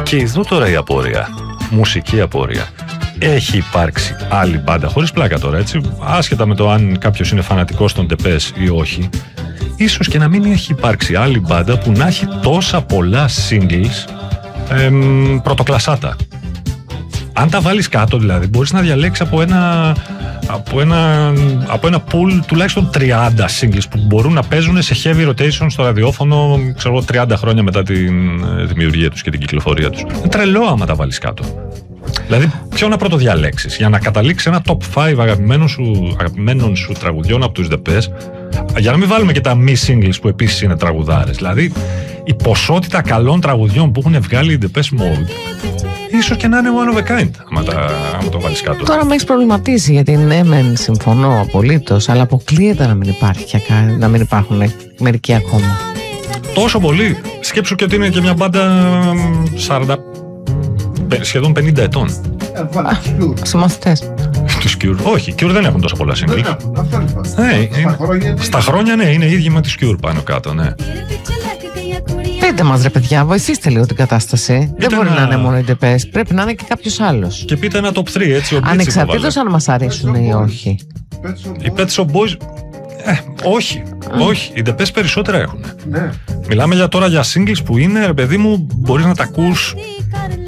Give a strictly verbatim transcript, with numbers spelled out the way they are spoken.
Και εδώ τώρα η απορία, μουσική απορία. Έχει υπάρξει άλλη μπάντα, χωρίς πλάκα τώρα, έτσι, άσχετα με το αν κάποιος είναι φανατικός των Ντεπές ή όχι, ίσως και να μην έχει υπάρξει άλλη μπάντα που να έχει τόσα πολλά singles εμ, πρωτοκλασάτα. Αν τα βάλεις κάτω, δηλαδή, μπορείς να διαλέξεις από ένα, από ένα, από ένα pool τουλάχιστον τριάντα singles που μπορούν να παίζουν σε heavy rotation στο ραδιόφωνο, ξέρω, τριάντα χρόνια μετά τη δημιουργία τους και την κυκλοφορία τους. Είναι τρελό άμα τα βάλεις κάτω. Δηλαδή, ποιο να πρωτοδιαλέξεις για να καταλήξεις ένα top πέντε αγαπημένων σου, αγαπημένων σου τραγουδιών από τους Ντεπές, για να μην βάλουμε και τα μη singles που επίσης είναι τραγουδάρες. Δηλαδή, η ποσότητα καλών τραγουδιών που έχουν βγάλει οι Depeche Mode, ίσως και να είναι one of a kind, άμα, τα, άμα το βάλεις κάτω. Τώρα με έχεις προβληματίσει, γιατί ναι, μεν συμφωνώ απολύτως, αλλά αποκλείεται να μην υπάρχει, να μην υπάρχουν μερικοί ακόμα. Τόσο πολύ. Σκέψου και ότι είναι και μια μπάντα σαράντα, σχεδόν πενήντα ετών. Συμμαθητές. Τους Cure. Όχι, οι Cure δεν έχουν τόσο πολλά single. Δεν έχουν, αυτό είναι φάση. Ναι, Στα είναι, χρόνια είναι- στα χρόνια ναι, είναι ίδιοι με τους Cure πάνω κάτω, ναι. Πείτε μας ρε παιδιά, βοηθήστε λίγο την κατάσταση. Δεν μπορεί ένα- να είναι μόνο οι Ντεπές, πρέπει να είναι και κάποιος άλλος. Και πείτε ένα top τρία, έτσι, ο Beats Ανεξαρτήτως υποβάλλε. αν μας αρέσουν ή όχι. Pet Shop Οι Boys, Pet Shop Boys, ε, όχι, όχι, οι Depeche περισσότερα έχουν. ναι. Μιλάμε για τώρα για singles που είναι, ρε παιδί μου, μπορείς να τα ακούς